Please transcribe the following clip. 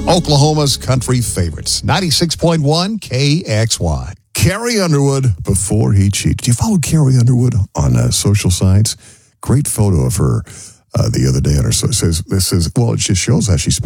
Oklahoma's country favorites, 96.1 KXY. Carrie Underwood before he cheated. Do you follow Carrie Underwood on social sites? Great photo of her the other day on her. So it says, it just shows how she spent